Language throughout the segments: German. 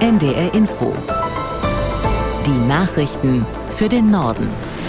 NDR Info. Die Nachrichten für den Norden.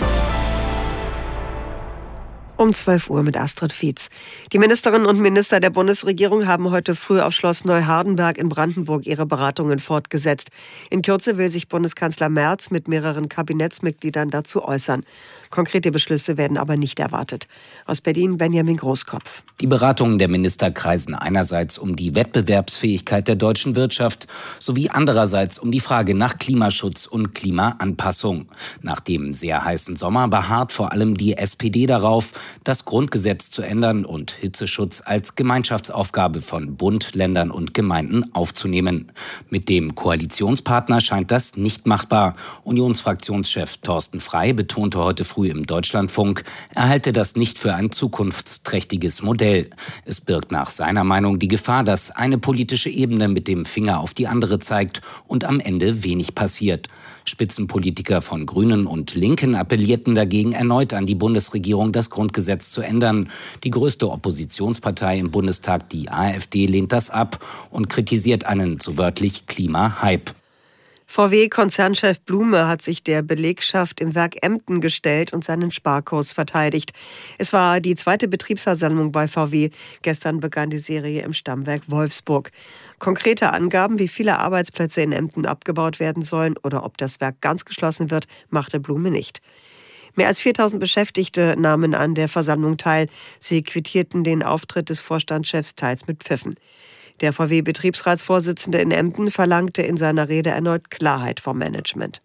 Um 12 Uhr mit Astrid Fietz. Die Ministerinnen und Minister der Bundesregierung haben heute früh auf Schloss Neuhardenberg in Brandenburg ihre Beratungen fortgesetzt. In Kürze will sich Bundeskanzler Merz mit mehreren Kabinettsmitgliedern dazu äußern. Konkrete Beschlüsse werden aber nicht erwartet. Aus Berlin Benjamin Großkopf. Die Beratungen der Minister kreisen einerseits um die Wettbewerbsfähigkeit der deutschen Wirtschaft sowie andererseits um die Frage nach Klimaschutz und Klimaanpassung. Nach dem sehr heißen Sommer beharrt vor allem die SPD darauf, das Grundgesetz zu ändern und Hitzeschutz als Gemeinschaftsaufgabe von Bund, Ländern und Gemeinden aufzunehmen. Mit dem Koalitionspartner scheint das nicht machbar. Unionsfraktionschef Thorsten Frey betonte heute früh im Deutschlandfunk, er halte das nicht für ein zukunftsträchtiges Modell. Es birgt nach seiner Meinung die Gefahr, dass eine politische Ebene mit dem Finger auf die andere zeigt und am Ende wenig passiert. Spitzenpolitiker von Grünen und Linken appellierten dagegen erneut an die Bundesregierung, das Grundgesetz zu ändern. Die größte Oppositionspartei im Bundestag, die AfD, lehnt das ab und kritisiert einen, so wörtlich, Klima-Hype. VW-Konzernchef Blume hat sich der Belegschaft im Werk Emden gestellt und seinen Sparkurs verteidigt. Es war die zweite Betriebsversammlung bei VW. Gestern begann die Serie im Stammwerk Wolfsburg. Konkrete Angaben, wie viele Arbeitsplätze in Emden abgebaut werden sollen oder ob das Werk ganz geschlossen wird, machte Blume nicht. Mehr als 4.000 Beschäftigte nahmen an der Versammlung teil. Sie quittierten den Auftritt des Vorstandschefs teils mit Pfiffen. Der VW-Betriebsratsvorsitzende in Emden verlangte in seiner Rede erneut Klarheit vom Management.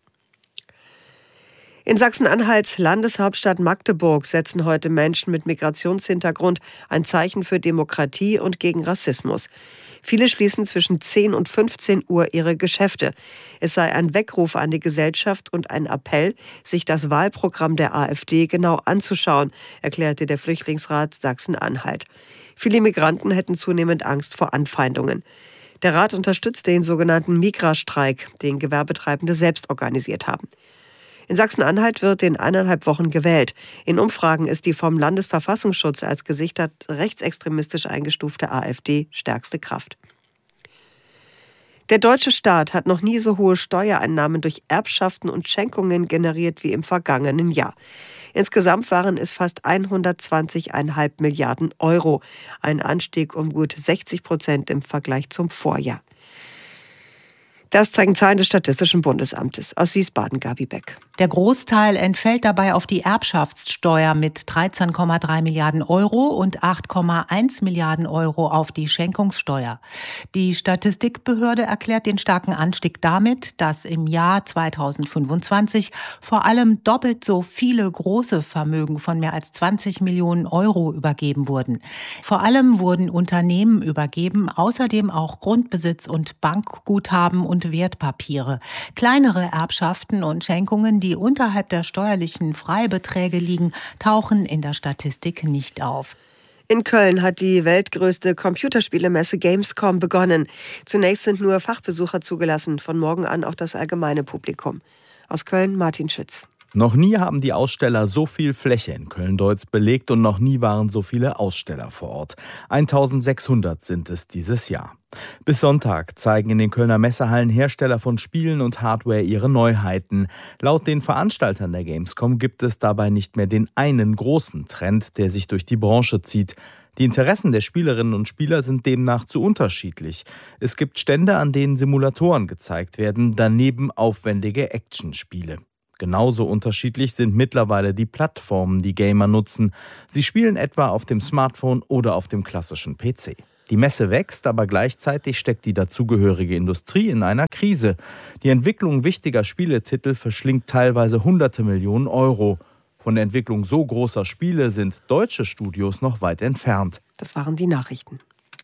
In Sachsen-Anhalts Landeshauptstadt Magdeburg setzen heute Menschen mit Migrationshintergrund ein Zeichen für Demokratie und gegen Rassismus. Viele schließen zwischen 10 und 15 Uhr ihre Geschäfte. Es sei ein Weckruf an die Gesellschaft und ein Appell, sich das Wahlprogramm der AfD genau anzuschauen, erklärte der Flüchtlingsrat Sachsen-Anhalt. Viele Migranten hätten zunehmend Angst vor Anfeindungen. Der Rat unterstützt den sogenannten Migrastreik, den Gewerbetreibende selbst organisiert haben. In Sachsen-Anhalt wird in 1,5 Wochen gewählt. In Umfragen ist die vom Landesverfassungsschutz als gesichert rechtsextremistisch eingestufte AfD stärkste Kraft. Der deutsche Staat hat noch nie so hohe Steuereinnahmen durch Erbschaften und Schenkungen generiert wie im vergangenen Jahr. Insgesamt waren es fast 120,5 Milliarden Euro, ein Anstieg um gut 60% im Vergleich zum Vorjahr. Das zeigen Zahlen des Statistischen Bundesamtes. Aus Wiesbaden, Gabi Beck. Der Großteil entfällt dabei auf die Erbschaftssteuer mit 13,3 Milliarden Euro und 8,1 Milliarden Euro auf die Schenkungssteuer. Die Statistikbehörde erklärt den starken Anstieg damit, dass im Jahr 2025 vor allem doppelt so viele große Vermögen von mehr als 20 Millionen Euro übergeben wurden. Vor allem wurden Unternehmen übergeben, außerdem auch Grundbesitz und Bankguthaben und Wertpapiere. Kleinere Erbschaften und Schenkungen, die unterhalb der steuerlichen Freibeträge liegen, tauchen in der Statistik nicht auf. In Köln hat die weltgrößte Computerspielemesse Gamescom begonnen. Zunächst sind nur Fachbesucher zugelassen, von morgen an auch das allgemeine Publikum. Aus Köln Martin Schütz. Noch nie haben die Aussteller so viel Fläche in Köln-Deutz belegt und noch nie waren so viele Aussteller vor Ort. 1600 sind es dieses Jahr. Bis Sonntag zeigen in den Kölner Messehallen Hersteller von Spielen und Hardware ihre Neuheiten. Laut den Veranstaltern der Gamescom gibt es dabei nicht mehr den einen großen Trend, der sich durch die Branche zieht. Die Interessen der Spielerinnen und Spieler sind demnach zu unterschiedlich. Es gibt Stände, an denen Simulatoren gezeigt werden, daneben aufwendige Actionspiele. Genauso unterschiedlich sind mittlerweile die Plattformen, die Gamer nutzen. Sie spielen etwa auf dem Smartphone oder auf dem klassischen PC. Die Messe wächst, aber gleichzeitig steckt die dazugehörige Industrie in einer Krise. Die Entwicklung wichtiger Spieletitel verschlingt teilweise hunderte Millionen Euro. Von der Entwicklung so großer Spiele sind deutsche Studios noch weit entfernt. Das waren die Nachrichten.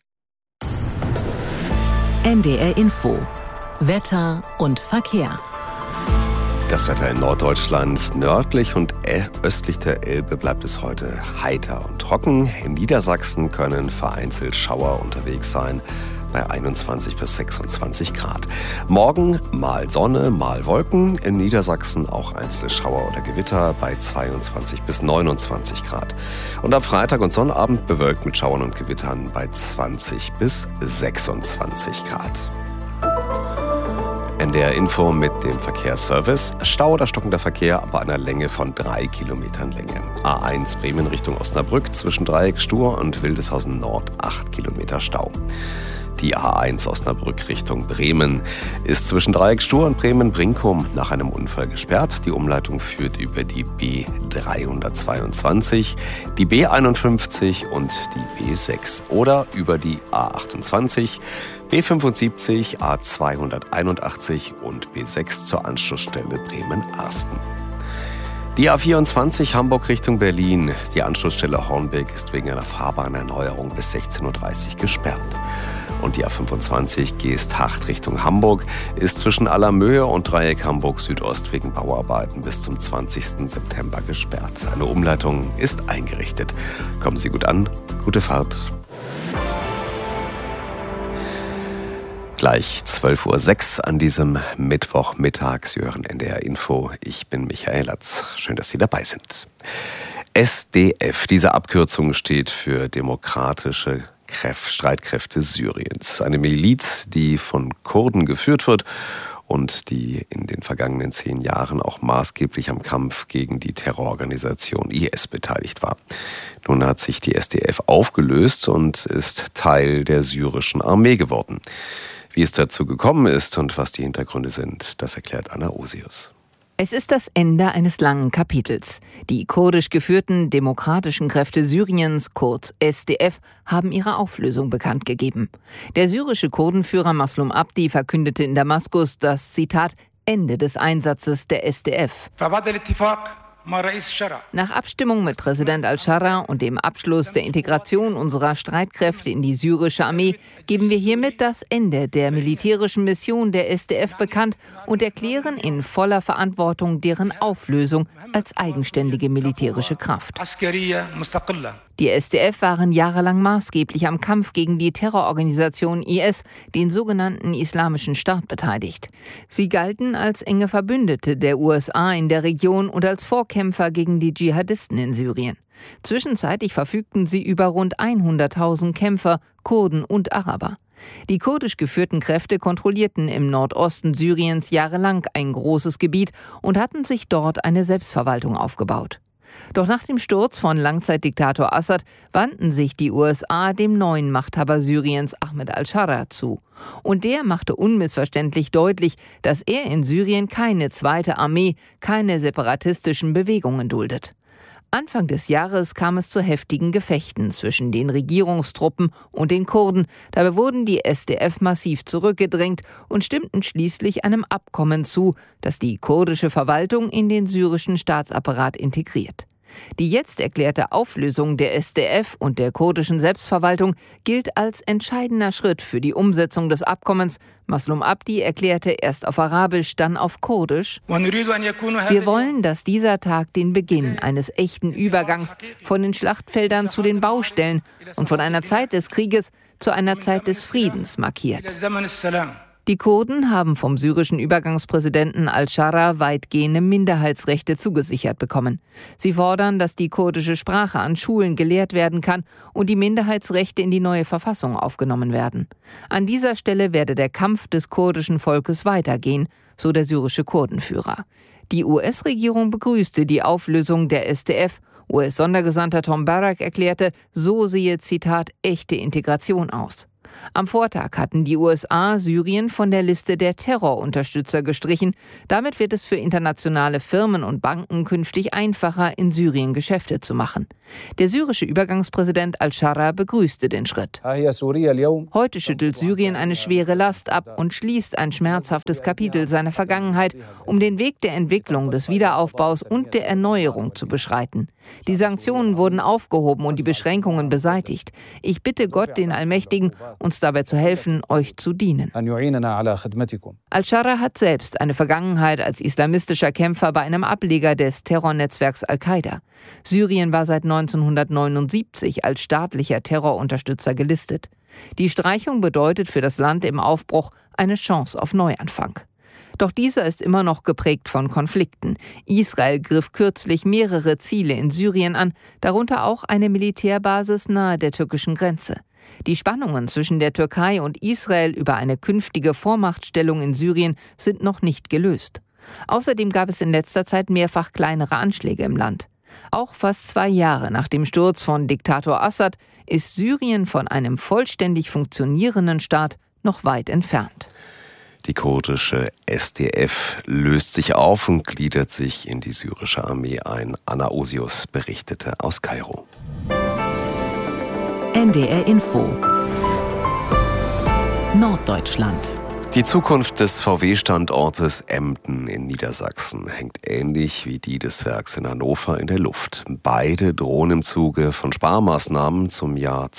NDR Info. Wetter und Verkehr. Das Wetter in Norddeutschland, nördlich und östlich der Elbe bleibt es heute heiter und trocken. In Niedersachsen können vereinzelt Schauer unterwegs sein bei 21 bis 26 Grad. Morgen mal Sonne, mal Wolken. In Niedersachsen auch einzelne Schauer oder Gewitter bei 22 bis 29 Grad. Und am Freitag und Sonnabend bewölkt mit Schauern und Gewittern bei 20 bis 26 Grad. NDR Info mit dem Verkehrsservice. Stau oder stockender Verkehr bei einer Länge von 3 Kilometern Länge. A1 Bremen Richtung Osnabrück zwischen Dreieck Stur und Wildeshausen Nord 8 Kilometer Stau. Die A1 Osnabrück Richtung Bremen ist zwischen Dreieck Stur und Bremen-Brinkum nach einem Unfall gesperrt. Die Umleitung führt über die B322, die B51 und die B6 oder über die A28, B75, A281 und B6 zur Anschlussstelle Bremen-Arsten. Die A24 Hamburg Richtung Berlin. Die Anschlussstelle Hornbeck ist wegen einer Fahrbahnerneuerung bis 16:30 Uhr gesperrt. Und die A25 Geesthacht Richtung Hamburg ist zwischen Allermöhe und Dreieck Hamburg Südost wegen Bauarbeiten bis zum 20. September gesperrt. Eine Umleitung ist eingerichtet. Kommen Sie gut an, gute Fahrt. Gleich 12:06 Uhr an diesem Mittwochmittag. Sie hören NDR Info. Ich bin Michael Latz. Schön, dass Sie dabei sind. SDF, diese Abkürzung steht für Demokratische Streitkräfte Syriens. Eine Miliz, die von Kurden geführt wird und die in den vergangenen 10 Jahren auch maßgeblich am Kampf gegen die Terrororganisation IS beteiligt war. Nun hat sich die SDF aufgelöst und ist Teil der syrischen Armee geworden. Wie es dazu gekommen ist und was die Hintergründe sind, das erklärt Anna Osius. Es ist das Ende eines langen Kapitels. Die kurdisch geführten Demokratischen Kräfte Syriens, kurz SDF, haben ihre Auflösung bekannt gegeben. Der syrische Kurdenführer Maslum Abdi verkündete in Damaskus das, Zitat, Ende des Einsatzes der SDF. Nach Abstimmung mit Präsident al-Sharra und dem Abschluss der Integration unserer Streitkräfte in die syrische Armee geben wir hiermit das Ende der militärischen Mission der SDF bekannt und erklären in voller Verantwortung deren Auflösung als eigenständige militärische Kraft. Die SDF waren jahrelang maßgeblich am Kampf gegen die Terrororganisation IS, den sogenannten Islamischen Staat, beteiligt. Sie galten als enge Verbündete der USA in der Region und als Vorkämpfer gegen die Dschihadisten in Syrien. Zwischenzeitlich verfügten sie über rund 100.000 Kämpfer, Kurden und Araber. Die kurdisch geführten Kräfte kontrollierten im Nordosten Syriens jahrelang ein großes Gebiet und hatten sich dort eine Selbstverwaltung aufgebaut. Doch nach dem Sturz von Langzeitdiktator Assad wandten sich die USA dem neuen Machthaber Syriens Ahmed al-Sharra zu. Und der machte unmissverständlich deutlich, dass er in Syrien keine zweite Armee, keine separatistischen Bewegungen duldet. Anfang des Jahres kam es zu heftigen Gefechten zwischen den Regierungstruppen und den Kurden. Dabei wurden die SDF massiv zurückgedrängt und stimmten schließlich einem Abkommen zu, das die kurdische Verwaltung in den syrischen Staatsapparat integriert. Die jetzt erklärte Auflösung der SDF und der kurdischen Selbstverwaltung gilt als entscheidender Schritt für die Umsetzung des Abkommens. Maslum Abdi erklärte erst auf Arabisch, dann auf Kurdisch: Wir wollen, dass dieser Tag den Beginn eines echten Übergangs von den Schlachtfeldern zu den Baustellen und von einer Zeit des Krieges zu einer Zeit des Friedens markiert. Die Kurden haben vom syrischen Übergangspräsidenten al-Sharra weitgehende Minderheitsrechte zugesichert bekommen. Sie fordern, dass die kurdische Sprache an Schulen gelehrt werden kann und die Minderheitsrechte in die neue Verfassung aufgenommen werden. An dieser Stelle werde der Kampf des kurdischen Volkes weitergehen, so der syrische Kurdenführer. Die US-Regierung begrüßte die Auflösung der SDF. US-Sondergesandter Tom Barrack erklärte, so sehe, Zitat, echte Integration aus. Am Vortag hatten die USA Syrien von der Liste der Terrorunterstützer gestrichen. Damit wird es für internationale Firmen und Banken künftig einfacher, in Syrien Geschäfte zu machen. Der syrische Übergangspräsident al-Sharra begrüßte den Schritt. Heute schüttelt Syrien eine schwere Last ab und schließt ein schmerzhaftes Kapitel seiner Vergangenheit, um den Weg der Entwicklung, des Wiederaufbaus und der Erneuerung zu beschreiten. Die Sanktionen wurden aufgehoben und die Beschränkungen beseitigt. Ich bitte Gott, den Allmächtigen, uns dabei zu helfen, euch zu dienen. Al-Sharra hat selbst eine Vergangenheit als islamistischer Kämpfer bei einem Ableger des Terrornetzwerks Al-Qaida. Syrien war seit 1979 als staatlicher Terrorunterstützer gelistet. Die Streichung bedeutet für das Land im Aufbruch eine Chance auf Neuanfang. Doch dieser ist immer noch geprägt von Konflikten. Israel griff kürzlich mehrere Ziele in Syrien an, darunter auch eine Militärbasis nahe der türkischen Grenze. Die Spannungen zwischen der Türkei und Israel über eine künftige Vormachtstellung in Syrien sind noch nicht gelöst. Außerdem gab es in letzter Zeit mehrfach kleinere Anschläge im Land. Auch fast 2 Jahre nach dem Sturz von Diktator Assad ist Syrien von einem vollständig funktionierenden Staat noch weit entfernt. Die kurdische SDF löst sich auf und gliedert sich in die syrische Armee ein. Anna Osius berichtete aus Kairo. NDR Info Norddeutschland. Die Zukunft des VW-Standortes Emden in Niedersachsen hängt ähnlich wie die des Werks in Hannover in der Luft. Beide drohen im Zuge von Sparmaßnahmen zum Jahr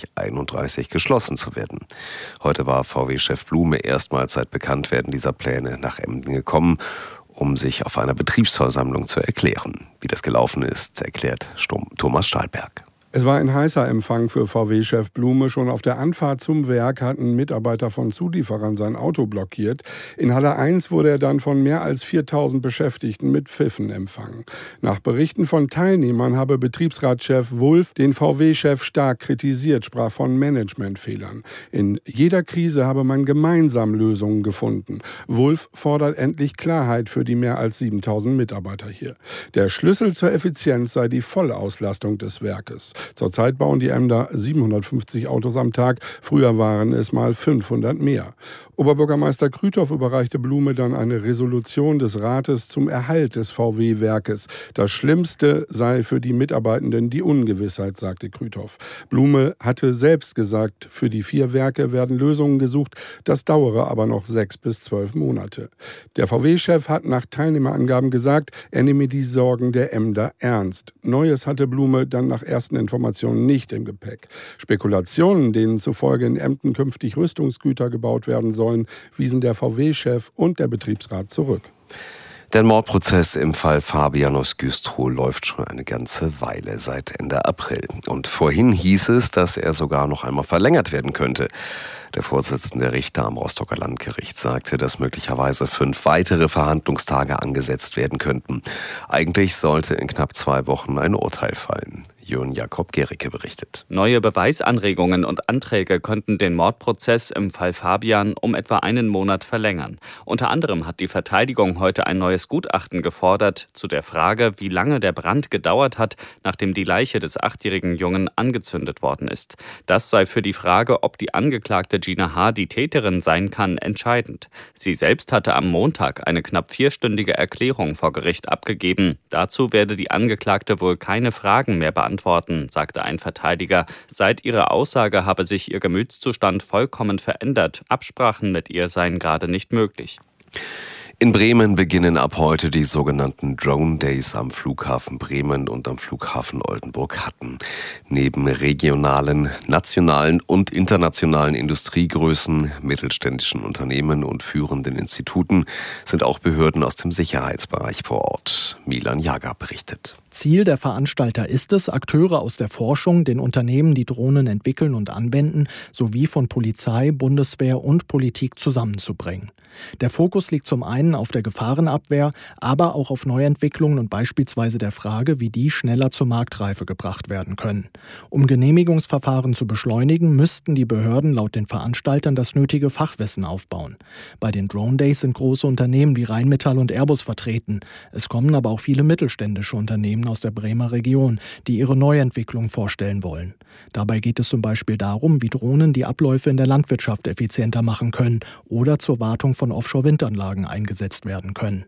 2031 geschlossen zu werden. Heute war VW-Chef Blume erstmals seit Bekanntwerden dieser Pläne nach Emden gekommen, um sich auf einer Betriebsversammlung zu erklären. Wie das gelaufen ist, erklärt Thomas Stahlberg. Es war ein heißer Empfang für VW-Chef Blume. Schon auf der Anfahrt zum Werk hatten Mitarbeiter von Zulieferern sein Auto blockiert. In Halle 1 wurde er dann von mehr als 4.000 Beschäftigten mit Pfiffen empfangen. Nach Berichten von Teilnehmern habe Betriebsratschef Wulff den VW-Chef stark kritisiert, sprach von Managementfehlern. In jeder Krise habe man gemeinsam Lösungen gefunden. Wulff fordert endlich Klarheit für die mehr als 7.000 Mitarbeiter hier. Der Schlüssel zur Effizienz sei die Vollauslastung des Werkes. Zurzeit bauen die Emder 750 Autos am Tag. Früher waren es mal 500 mehr. Oberbürgermeister Krüthoff überreichte Blume dann eine Resolution des Rates zum Erhalt des VW-Werkes. Das Schlimmste sei für die Mitarbeitenden die Ungewissheit, sagte Krüthoff. Blume hatte selbst gesagt, für die 4 Werke werden Lösungen gesucht. Das dauere aber noch 6 bis 12 Monate. Der VW-Chef hat nach Teilnehmerangaben gesagt, er nehme die Sorgen der Emder ernst. Neues hatte Blume dann nach ersten Informationen nicht im Gepäck. Spekulationen, denen zufolge in Emden künftig Rüstungsgüter gebaut werden sollen, wiesen der VW-Chef und der Betriebsrat zurück. Der Mordprozess im Fall Fabian aus Güstrow läuft schon eine ganze Weile, seit Ende April. Und vorhin hieß es, dass er sogar noch einmal verlängert werden könnte. Der Vorsitzende Richter am Rostocker Landgericht sagte, dass möglicherweise 5 weitere Verhandlungstage angesetzt werden könnten. Eigentlich sollte in knapp 2 Wochen ein Urteil fallen. Jürgen Jakob Gericke berichtet. Neue Beweisanregungen und Anträge könnten den Mordprozess im Fall Fabian um etwa einen Monat verlängern. Unter anderem hat die Verteidigung heute ein neues Gutachten gefordert zu der Frage, wie lange der Brand gedauert hat, nachdem die Leiche des 8-jährigen Jungen angezündet worden ist. Das sei für die Frage, ob die Angeklagte Gina H. die Täterin sein kann, entscheidend. Sie selbst hatte am Montag eine knapp 4-stündige Erklärung vor Gericht abgegeben. Dazu werde die Angeklagte wohl keine Fragen mehr beantworten, sagte ein Verteidiger. Seit ihrer Aussage habe sich ihr Gemütszustand vollkommen verändert. Absprachen mit ihr seien gerade nicht möglich. In Bremen beginnen ab heute die sogenannten Drone Days am Flughafen Bremen und am Flughafen Oldenburg-Hatten. Neben regionalen, nationalen und internationalen Industriegrößen, mittelständischen Unternehmen und führenden Instituten sind auch Behörden aus dem Sicherheitsbereich vor Ort. Milan Jager berichtet. Ziel der Veranstalter ist es, Akteure aus der Forschung, den Unternehmen, die Drohnen entwickeln und anwenden, sowie von Polizei, Bundeswehr und Politik zusammenzubringen. Der Fokus liegt zum einen auf der Gefahrenabwehr, aber auch auf Neuentwicklungen und beispielsweise der Frage, wie die schneller zur Marktreife gebracht werden können. Um Genehmigungsverfahren zu beschleunigen, müssten die Behörden laut den Veranstaltern das nötige Fachwissen aufbauen. Bei den Drone Days sind große Unternehmen wie Rheinmetall und Airbus vertreten. Es kommen aber auch viele mittelständische Unternehmen aus der Bremer Region, die ihre Neuentwicklung vorstellen wollen. Dabei geht es zum Beispiel darum, wie Drohnen die Abläufe in der Landwirtschaft effizienter machen können oder zur Wartung von Offshore-Windanlagen eingesetzt werden können.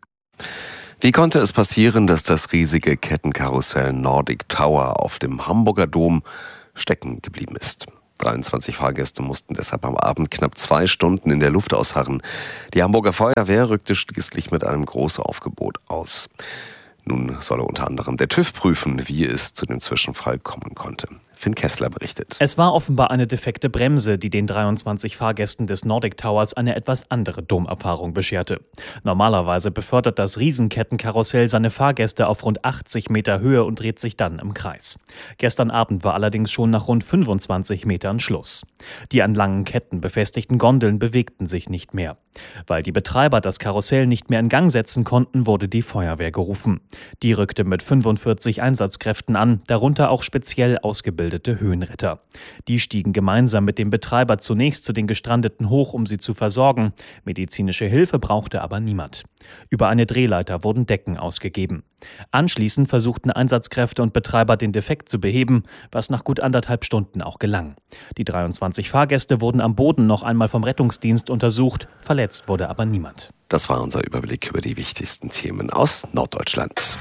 Wie konnte es passieren, dass das riesige Kettenkarussell Nordic Tower auf dem Hamburger Dom stecken geblieben ist? 23 Fahrgäste mussten deshalb am Abend knapp 2 Stunden in der Luft ausharren. Die Hamburger Feuerwehr rückte schließlich mit einem Großaufgebot aus. Nun solle unter anderem der TÜV prüfen, wie es zu dem Zwischenfall kommen konnte. Finn Kessler berichtet. Es war offenbar eine defekte Bremse, die den 23 Fahrgästen des Nordic Towers eine etwas andere Domerfahrung bescherte. Normalerweise befördert das Riesenkettenkarussell seine Fahrgäste auf rund 80 Meter Höhe und dreht sich dann im Kreis. Gestern Abend war allerdings schon nach rund 25 Metern Schluss. Die an langen Ketten befestigten Gondeln bewegten sich nicht mehr. Weil die Betreiber das Karussell nicht mehr in Gang setzen konnten, wurde die Feuerwehr gerufen. Die rückte mit 45 Einsatzkräften an, darunter auch speziell ausgebildete Höhenretter. Die stiegen gemeinsam mit dem Betreiber zunächst zu den Gestrandeten hoch, um sie zu versorgen. Medizinische Hilfe brauchte aber niemand. Über eine Drehleiter wurden Decken ausgegeben. Anschließend versuchten Einsatzkräfte und Betreiber den Defekt zu beheben, was nach gut 1,5 Stunden auch gelang. Die 23 Fahrgäste wurden am Boden noch einmal vom Rettungsdienst untersucht, verletzt wurde aber niemand. Das war unser Überblick über die wichtigsten Themen aus Norddeutschland.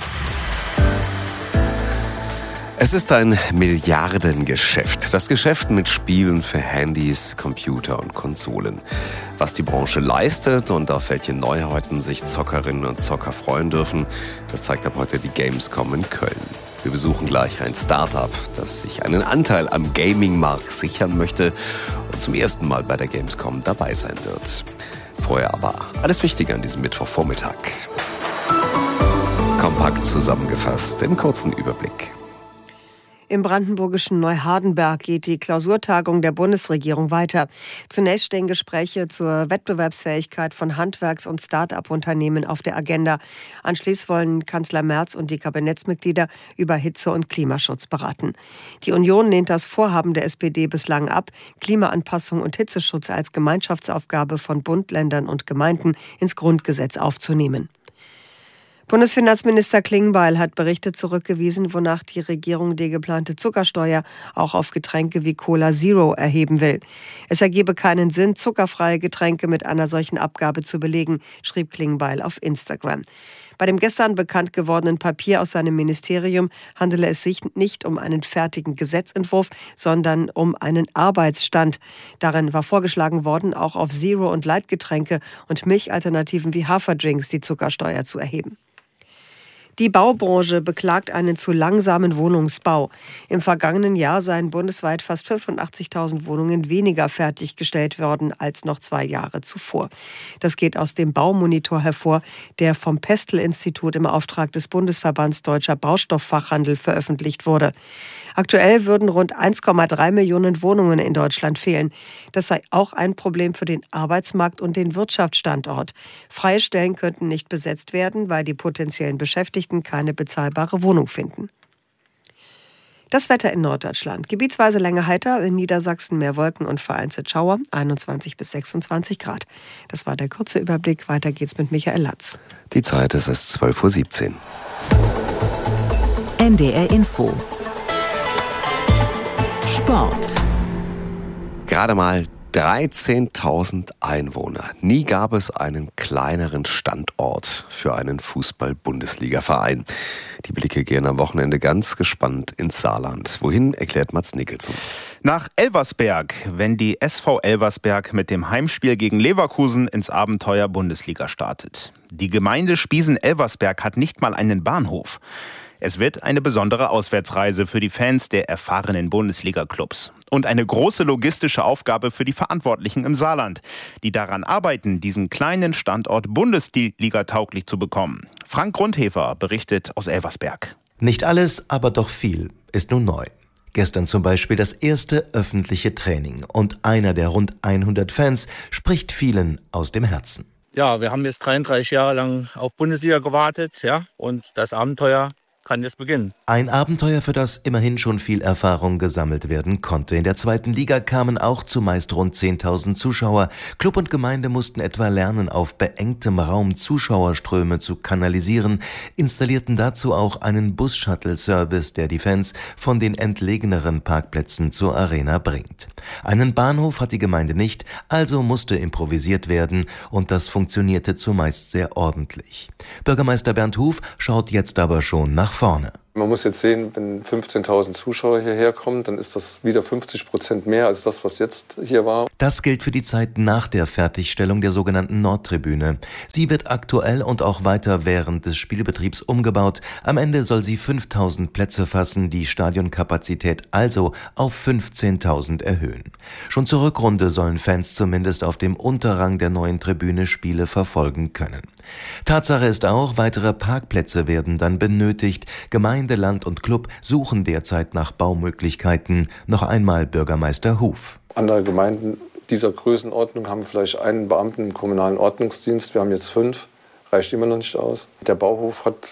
Es ist ein Milliardengeschäft. Das Geschäft mit Spielen für Handys, Computer und Konsolen. Was die Branche leistet und auf welche Neuheiten sich Zockerinnen und Zocker freuen dürfen, das zeigt ab heute die Gamescom in Köln. Wir besuchen gleich ein Start-up, das sich einen Anteil am Gaming-Markt sichern möchte und zum ersten Mal bei der Gamescom dabei sein wird. Vorher aber alles Wichtige an diesem Mittwochvormittag. Kompakt zusammengefasst im kurzen Überblick. Im brandenburgischen Neuhardenberg geht die Klausurtagung der Bundesregierung weiter. Zunächst stehen Gespräche zur Wettbewerbsfähigkeit von Handwerks- und Start-up-Unternehmen auf der Agenda. Anschließend wollen Kanzler Merz und die Kabinettsmitglieder über Hitze- und Klimaschutz beraten. Die Union lehnt das Vorhaben der SPD bislang ab, Klimaanpassung und Hitzeschutz als Gemeinschaftsaufgabe von Bund, Ländern und Gemeinden ins Grundgesetz aufzunehmen. Bundesfinanzminister Klingbeil hat Berichte zurückgewiesen, wonach die Regierung die geplante Zuckersteuer auch auf Getränke wie Cola Zero erheben will. Es ergebe keinen Sinn, zuckerfreie Getränke mit einer solchen Abgabe zu belegen, schrieb Klingbeil auf Instagram. Bei dem gestern bekannt gewordenen Papier aus seinem Ministerium handele es sich nicht um einen fertigen Gesetzentwurf, sondern um einen Arbeitsstand. Darin war vorgeschlagen worden, auch auf Zero- und Light-Getränke und Milchalternativen wie Haferdrinks die Zuckersteuer zu erheben. Die Baubranche beklagt einen zu langsamen Wohnungsbau. Im vergangenen Jahr seien bundesweit fast 85.000 Wohnungen weniger fertiggestellt worden als noch 2 Jahre zuvor. Das geht aus dem Baumonitor hervor, der vom Pestel-Institut im Auftrag des Bundesverbands Deutscher Baustofffachhandel veröffentlicht wurde. Aktuell würden rund 1,3 Millionen Wohnungen in Deutschland fehlen. Das sei auch ein Problem für den Arbeitsmarkt und den Wirtschaftsstandort. Freie Stellen könnten nicht besetzt werden, weil die potenziellen Beschäftigten keine bezahlbare Wohnung finden. Das Wetter in Norddeutschland. Gebietsweise länger heiter, in Niedersachsen mehr Wolken und vereinzelt Schauer, 21 bis 26 Grad. Das war der kurze Überblick. Weiter geht's mit Michael Latz. Die Zeit ist 12:17 Uhr. NDR Info. Sport. Gerade mal 13.000 Einwohner. Nie gab es einen kleineren Standort für einen Fußball-Bundesliga-Verein. Die Blicke gehen am Wochenende ganz gespannt ins Saarland. Wohin, erklärt Mats Nicholson. Nach Elversberg, wenn die SV Elversberg mit dem Heimspiel gegen Leverkusen ins Abenteuer Bundesliga startet. Die Gemeinde Spiesen-Elversberg hat nicht mal einen Bahnhof. Es wird eine besondere Auswärtsreise für die Fans der erfahrenen Bundesliga-Clubs. Und eine große logistische Aufgabe für die Verantwortlichen im Saarland, die daran arbeiten, diesen kleinen Standort Bundesliga-tauglich zu bekommen. Frank Grundhefer berichtet aus Elversberg. Nicht alles, aber doch viel ist nun neu. Gestern zum Beispiel das erste öffentliche Training. Und einer der rund 100 Fans spricht vielen aus dem Herzen. Ja, wir haben jetzt 33 Jahre lang auf Bundesliga gewartet, ja, und das Abenteuer kann jetzt beginnen. Ein Abenteuer, für das immerhin schon viel Erfahrung gesammelt werden konnte. In der 2. Liga kamen auch zumeist rund 10.000 Zuschauer. Club und Gemeinde mussten etwa lernen, auf beengtem Raum Zuschauerströme zu kanalisieren, installierten dazu auch einen Bus-Shuttle-Service, der die Fans von den entlegeneren Parkplätzen zur Arena bringt. Einen Bahnhof hat die Gemeinde nicht, also musste improvisiert werden und das funktionierte zumeist sehr ordentlich. Bürgermeister Bernd Huf schaut jetzt aber schon nach vorne. Man muss jetzt sehen, wenn 15.000 Zuschauer hierher kommen, dann ist das wieder 50% mehr als das, was jetzt hier war. Das gilt für die Zeit nach der Fertigstellung der sogenannten Nordtribüne. Sie wird aktuell und auch weiter während des Spielbetriebs umgebaut. Am Ende soll sie 5.000 Plätze fassen, die Stadionkapazität also auf 15.000 erhöhen. Schon zur Rückrunde sollen Fans zumindest auf dem Unterrang der neuen Tribüne Spiele verfolgen können. Tatsache ist auch, weitere Parkplätze werden dann benötigt. Gemeinde, Land und Club suchen derzeit nach Baumöglichkeiten. Noch einmal Bürgermeister Huf. Andere Gemeinden dieser Größenordnung haben vielleicht einen Beamten im kommunalen Ordnungsdienst. Wir haben jetzt 5, reicht immer noch nicht aus. Der Bauhof hat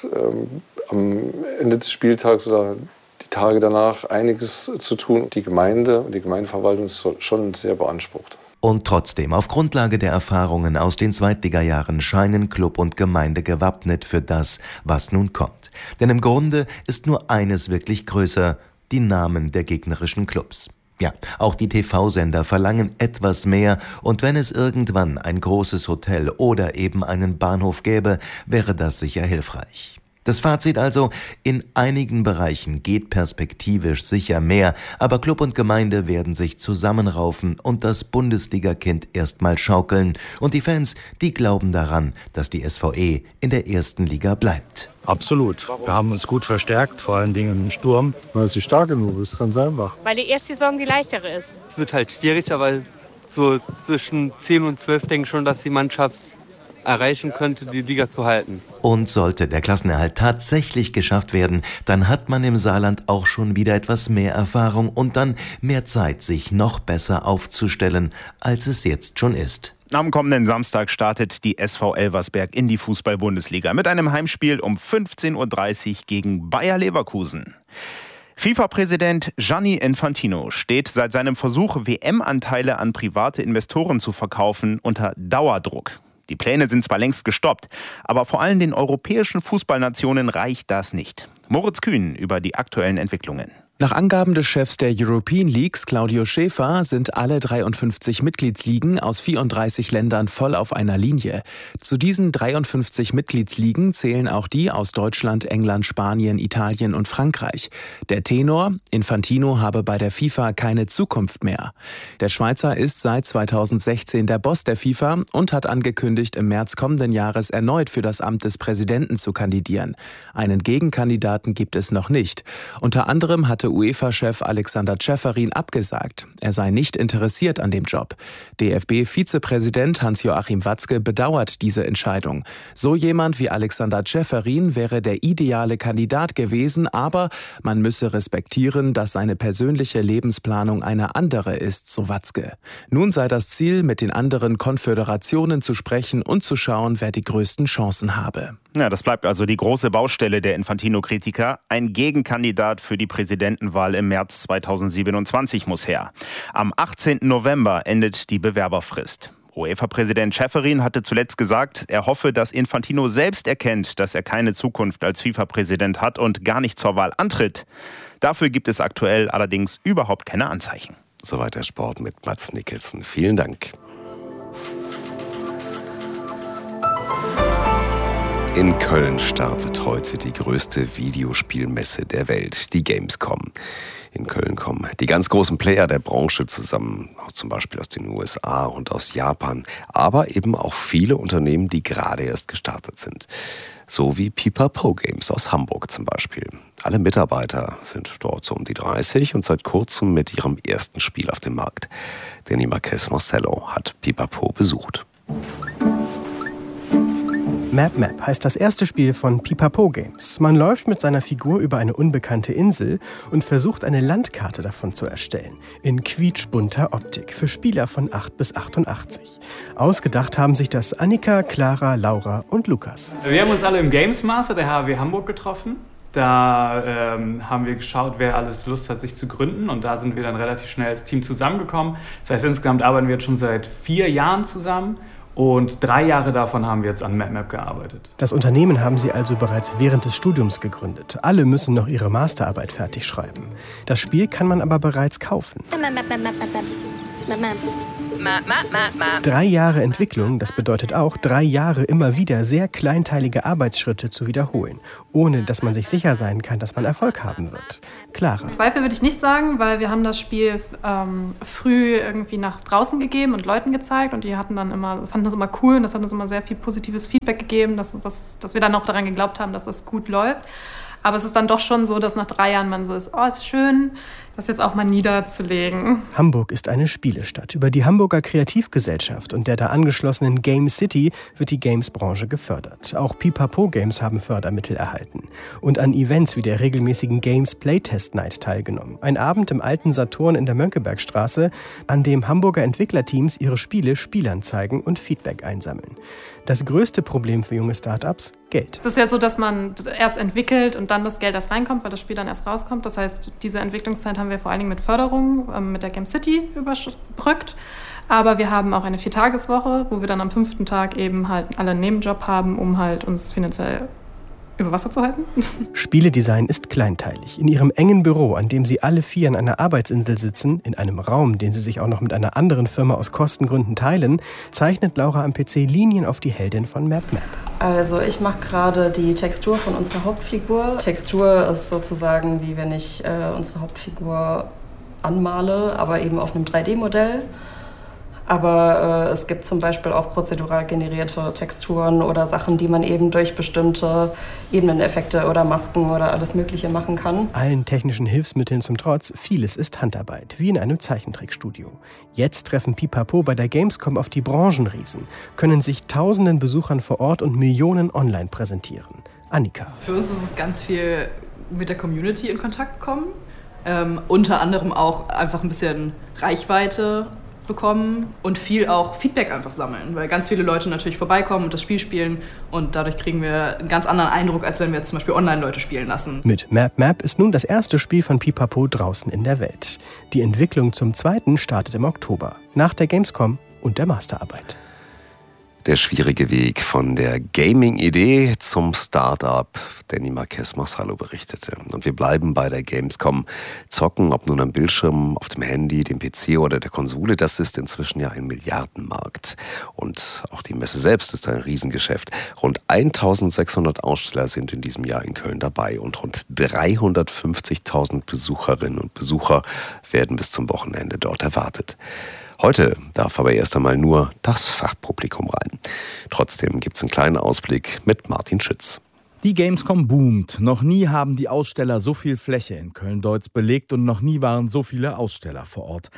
am Ende des Spieltags oder die Tage danach einiges zu tun. Die Gemeinde und die Gemeindeverwaltung ist schon sehr beansprucht. Und trotzdem, auf Grundlage der Erfahrungen aus den Zweitligajahren scheinen Club und Gemeinde gewappnet für das, was nun kommt. Denn im Grunde ist nur eines wirklich größer: die Namen der gegnerischen Clubs. Ja, auch die TV-Sender verlangen etwas mehr, und wenn es irgendwann ein großes Hotel oder eben einen Bahnhof gäbe, wäre das sicher hilfreich. Das Fazit also: in einigen Bereichen geht perspektivisch sicher mehr, aber Club und Gemeinde werden sich zusammenraufen und das Bundesliga-Kind erstmal schaukeln. Und die Fans, die glauben daran, dass die SVE in der ersten Liga bleibt. Absolut. Wir haben uns gut verstärkt, vor allen Dingen im Sturm. Weil sie stark genug ist, ganz einfach. Weil die erste Saison die leichtere ist. Es wird halt schwieriger, weil so zwischen 10 und 12 denke ich schon, dass die Mannschaft erreichen könnte, die Liga zu halten. Und sollte der Klassenerhalt tatsächlich geschafft werden, dann hat man im Saarland auch schon wieder etwas mehr Erfahrung und dann mehr Zeit, sich noch besser aufzustellen, als es jetzt schon ist. Am kommenden Samstag startet die SV Elversberg in die Fußball-Bundesliga mit einem Heimspiel um 15:30 Uhr gegen Bayer Leverkusen. FIFA-Präsident Gianni Infantino steht seit seinem Versuch, WM-Anteile an private Investoren zu verkaufen, unter Dauerdruck. Die Pläne sind zwar längst gestoppt, aber vor allem den europäischen Fußballnationen reicht das nicht. Moritz Kühn über die aktuellen Entwicklungen. Nach Angaben des Chefs der European Leagues, Claudio Schäfer, sind alle 53 Mitgliedsligen aus 34 Ländern voll auf einer Linie. Zu diesen 53 Mitgliedsligen zählen auch die aus Deutschland, England, Spanien, Italien und Frankreich. Der Tenor: Infantino habe bei der FIFA keine Zukunft mehr. Der Schweizer ist seit 2016 der Boss der FIFA und hat angekündigt, im März kommenden Jahres erneut für das Amt des Präsidenten zu kandidieren. Einen Gegenkandidaten gibt es noch nicht. Unter anderem hatte UEFA-Chef Alexander Ceferin abgesagt. Er sei nicht interessiert an dem Job. DFB-Vizepräsident Hans-Joachim Watzke bedauert diese Entscheidung. So jemand wie Alexander Ceferin wäre der ideale Kandidat gewesen, aber man müsse respektieren, dass seine persönliche Lebensplanung eine andere ist, so Watzke. Nun sei das Ziel, mit den anderen Konföderationen zu sprechen und zu schauen, wer die größten Chancen habe. Ja, das bleibt also die große Baustelle der Infantino-Kritiker. Ein Gegenkandidat für die Präsidentenwahl im März 2027 muss her. Am 18. November endet die Bewerberfrist. UEFA-Präsident Ceferin hatte zuletzt gesagt, er hoffe, dass Infantino selbst erkennt, dass er keine Zukunft als FIFA-Präsident hat und gar nicht zur Wahl antritt. Dafür gibt es aktuell allerdings überhaupt keine Anzeichen. Soweit der Sport mit Mats Nicholson. Vielen Dank. In Köln startet heute die größte Videospielmesse der Welt, die Gamescom. In Köln kommen die ganz großen Player der Branche zusammen, zum Beispiel aus den USA und aus Japan, aber eben auch viele Unternehmen, die gerade erst gestartet sind. So wie Pipapo Games aus Hamburg zum Beispiel. Alle Mitarbeiter sind dort so um die 30 und seit kurzem mit ihrem ersten Spiel auf dem Markt. Danny Marquez Marcello hat Pipapo besucht. Map Map heißt das erste Spiel von Pipapo Games. Man läuft mit seiner Figur über eine unbekannte Insel und versucht, eine Landkarte davon zu erstellen. In quietschbunter Optik für Spieler von 8 bis 88. Ausgedacht haben sich das Annika, Clara, Laura und Lukas. Wir haben uns alle im Games Master der HW Hamburg getroffen. Da haben wir geschaut, wer alles Lust hat, sich zu gründen. Und da sind wir dann relativ schnell als Team zusammengekommen. Das heißt, insgesamt arbeiten wir jetzt schon seit 4 Jahren zusammen. Und 3 Jahre davon haben wir jetzt an MapMap gearbeitet. Das Unternehmen haben sie also bereits während des Studiums gegründet. Alle müssen noch ihre Masterarbeit fertig schreiben. Das Spiel kann man aber bereits kaufen. 3 Jahre Entwicklung, das bedeutet auch 3 Jahre immer wieder sehr kleinteilige Arbeitsschritte zu wiederholen, ohne dass man sich sicher sein kann, dass man Erfolg haben wird. Clara. Zweifel würde ich nicht sagen, weil wir haben das Spiel früh irgendwie nach draußen gegeben und Leuten gezeigt und die fanden das immer cool und das hat uns immer sehr viel positives Feedback gegeben, dass wir dann auch daran geglaubt haben, dass das gut läuft. Aber es ist dann doch schon so, dass nach 3 Jahren man so ist, ist schön, das jetzt auch mal niederzulegen. Hamburg ist eine Spielestadt. Über die Hamburger Kreativgesellschaft und der da angeschlossenen Game City wird die Games-Branche gefördert. Auch Pipapo Games haben Fördermittel erhalten und an Events wie der regelmäßigen Games Playtest Night teilgenommen. Ein Abend im alten Saturn in der Mönckebergstraße, an dem Hamburger Entwicklerteams ihre Spiele Spielern zeigen und Feedback einsammeln. Das größte Problem für junge Startups? Geld. Es ist ja so, dass man erst entwickelt und dann das Geld erst reinkommt, weil das Spiel dann erst rauskommt. Das heißt, diese Entwicklungszeit haben wir vor allen Dingen mit Förderung, mit der Game City überbrückt. Aber wir haben auch eine 4-Tageswoche, wo wir dann am 5. Tag eben halt alle einen Nebenjob haben, um halt uns finanziell über Wasser zu halten. Spieledesign ist kleinteilig. In ihrem engen Büro, an dem sie alle 4 an einer Arbeitsinsel sitzen, in einem Raum, den sie sich auch noch mit einer anderen Firma aus Kostengründen teilen, zeichnet Laura am PC Linien auf die Heldin von Map. Also ich mache gerade die Textur von unserer Hauptfigur. Textur ist sozusagen wie wenn ich unsere Hauptfigur anmale, aber eben auf einem 3D-Modell. Aber es gibt zum Beispiel auch prozedural generierte Texturen oder Sachen, die man eben durch bestimmte Ebeneneffekte oder Masken oder alles Mögliche machen kann. Allen technischen Hilfsmitteln zum Trotz, vieles ist Handarbeit, wie in einem Zeichentrickstudio. Jetzt treffen Pipapo bei der Gamescom auf die Branchenriesen, können sich tausenden Besuchern vor Ort und Millionen online präsentieren. Annika. Für uns ist es ganz viel mit der Community in Kontakt kommen. Unter anderem auch einfach ein bisschen Reichweite bekommen und viel auch Feedback einfach sammeln, weil ganz viele Leute natürlich vorbeikommen und das Spiel spielen und dadurch kriegen wir einen ganz anderen Eindruck, als wenn wir jetzt zum Beispiel Online-Leute spielen lassen. Mit Map ist nun das erste Spiel von Pipapo draußen in der Welt. Die Entwicklung zum 2. startet im Oktober, nach der Gamescom und der Masterarbeit. Der schwierige Weg von der Gaming-Idee zum Start-up. Danny Marquez-Marsalo berichtete. Und wir bleiben bei der Gamescom. Zocken, ob nun am Bildschirm, auf dem Handy, dem PC oder der Konsole, das ist inzwischen ja ein Milliardenmarkt. Und auch die Messe selbst ist ein Riesengeschäft. Rund 1600 Aussteller sind in diesem Jahr in Köln dabei und rund 350.000 Besucherinnen und Besucher werden bis zum Wochenende dort erwartet. Heute darf aber erst einmal nur das Fachpublikum rein. Trotzdem gibt's einen kleinen Ausblick mit Martin Schütz. Die Gamescom boomt. Noch nie haben die Aussteller so viel Fläche in Köln-Deutz belegt und noch nie waren so viele Aussteller vor Ort.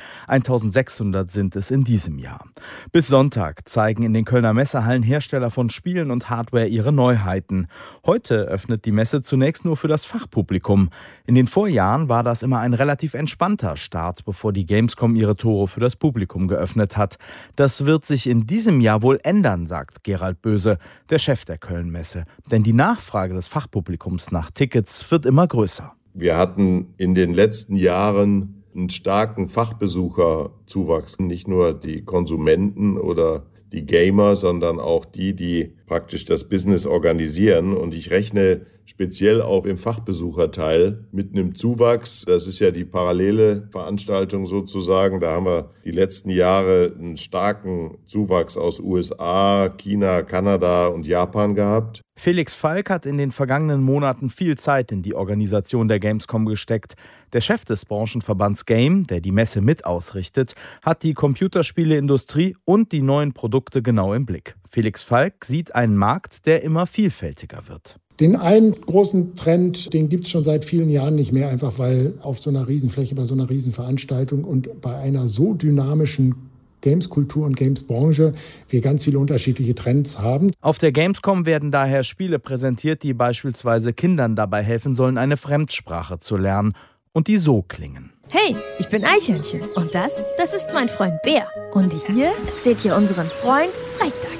1600 sind es in diesem Jahr. Bis Sonntag zeigen in den Kölner Messehallen Hersteller von Spielen und Hardware ihre Neuheiten. Heute öffnet die Messe zunächst nur für das Fachpublikum. In den Vorjahren war das immer ein relativ entspannter Start, bevor die Gamescom ihre Tore für das Publikum geöffnet hat. Das wird sich in diesem Jahr wohl ändern, sagt Gerald Böse, der Chef der Köln-Messe. Denn die Nachfrage des Fachpublikums nach Tickets wird immer größer. Wir hatten in den letzten Jahren einen starken Fachbesucherzuwachs. Nicht nur die Konsumenten oder die Gamer, sondern auch die praktisch das Business organisieren. Und ich rechne speziell auch im Fachbesucherteil mit einem Zuwachs. Das ist ja die parallele Veranstaltung sozusagen. Da haben wir die letzten Jahre einen starken Zuwachs aus USA, China, Kanada und Japan gehabt. Felix Falk hat in den vergangenen Monaten viel Zeit in die Organisation der Gamescom gesteckt. Der Chef des Branchenverbands Game, der die Messe mit ausrichtet, hat die Computerspieleindustrie und die neuen Produkte genau im Blick. Felix Falk sieht einen Markt, der immer vielfältiger wird. Den einen großen Trend, den gibt es schon seit vielen Jahren nicht mehr, einfach weil auf so einer Riesenfläche, bei so einer Riesenveranstaltung und bei einer so dynamischen Games-Kultur und Games-Branche wir ganz viele unterschiedliche Trends haben. Auf der Gamescom werden daher Spiele präsentiert, die beispielsweise Kindern dabei helfen sollen, eine Fremdsprache zu lernen und die so klingen. Hey, ich bin Eichhörnchen und das ist mein Freund Bär. Und hier seht ihr unseren Freund Frechdachs.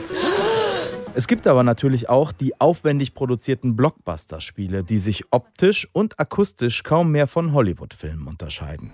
Es gibt aber natürlich auch die aufwendig produzierten Blockbuster-Spiele, die sich optisch und akustisch kaum mehr von Hollywood-Filmen unterscheiden.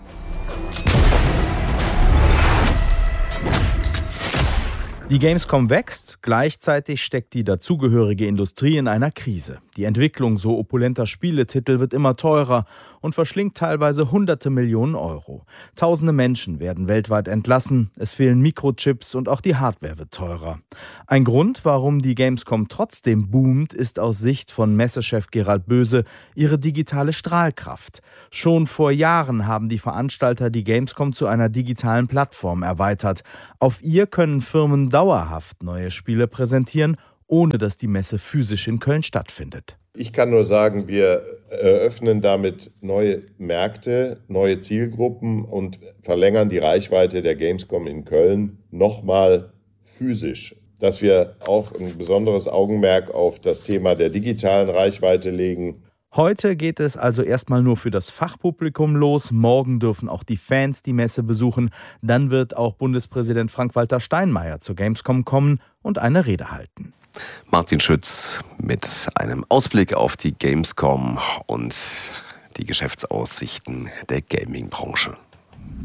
Die Gamescom wächst, gleichzeitig steckt die dazugehörige Industrie in einer Krise. Die Entwicklung so opulenter Spieletitel wird immer teurer und verschlingt teilweise hunderte Millionen Euro. Tausende Menschen werden weltweit entlassen, es fehlen Mikrochips und auch die Hardware wird teurer. Ein Grund, warum die Gamescom trotzdem boomt, ist aus Sicht von Messechef Gerald Böse ihre digitale Strahlkraft. Schon vor Jahren haben die Veranstalter die Gamescom zu einer digitalen Plattform erweitert. Auf ihr können Firmen dauerhaft neue Spiele präsentieren, ohne dass die Messe physisch in Köln stattfindet. Ich kann nur sagen, wir eröffnen damit neue Märkte, neue Zielgruppen und verlängern die Reichweite der Gamescom in Köln nochmal physisch. Dass wir auch ein besonderes Augenmerk auf das Thema der digitalen Reichweite legen. Heute geht es also erstmal nur für das Fachpublikum los. Morgen dürfen auch die Fans die Messe besuchen. Dann wird auch Bundespräsident Frank-Walter Steinmeier zur Gamescom kommen und eine Rede halten. Martin Schütz mit einem Ausblick auf die Gamescom und die Geschäftsaussichten der Gaming-Branche.